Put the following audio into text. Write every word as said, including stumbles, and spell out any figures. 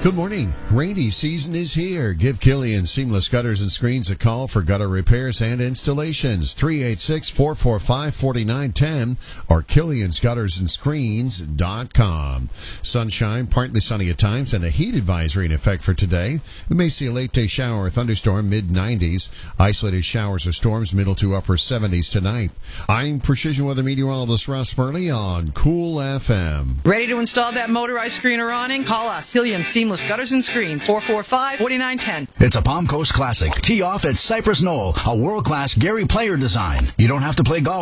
Good morning. Rainy season is here. Give Killian Seamless Gutters and Screens a call for gutter repairs and installations. three eight six, four four five, four nine one zero or killians gutters and screens dot com. Sunshine, partly sunny at times, and a heat advisory in effect for today. We may see a late-day shower or thunderstorm, mid nineties. Isolated showers or storms, middle to upper seventies tonight. I'm Precision Weather Meteorologist Russ Burnley on Cool F M. Ready to install that motorized screen or awning? Call us. Killian Seamless Gutters and Screens, four four five, four nine one zero. It's a Palm Coast Classic. Tee off at Cypress Knoll, a world-class Gary Player design. You don't have to play golf.